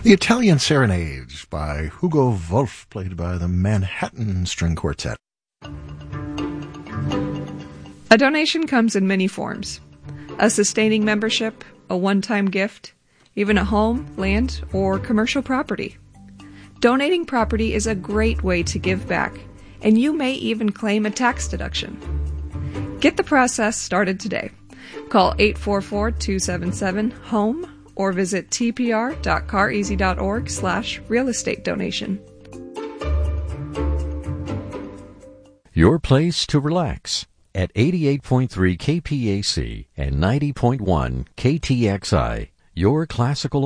The Italian Serenades by Hugo Wolf, played by the Manhattan String Quartet. A donation comes in many forms. A sustaining membership, a one-time gift, even a home, land, or commercial property. Donating property is a great way to give back, and you may even claim a tax deduction. Get the process started today. Call 844-277-HOME or visit tpr.careasy.org/real estate donation. Your place to relax at 88.3 KPAC and 90.1 KTXI, your classical